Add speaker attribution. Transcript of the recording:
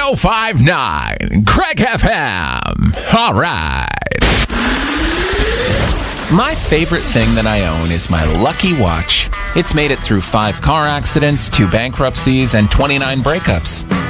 Speaker 1: 1059 Craig FM. All right. My favorite thing that I own is my Lucky Watch. It's made it through 5 car accidents, 2 bankruptcies, and 29 breakups.